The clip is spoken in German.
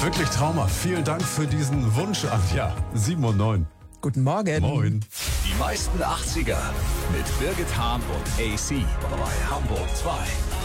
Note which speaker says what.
Speaker 1: Wirklich Trauma. Vielen Dank für diesen Wunsch, Anja. 7 und 9.
Speaker 2: Guten Morgen.
Speaker 1: Moin.
Speaker 3: Die meisten 80er mit Birgit Hahn und AC bei Hamburg 2.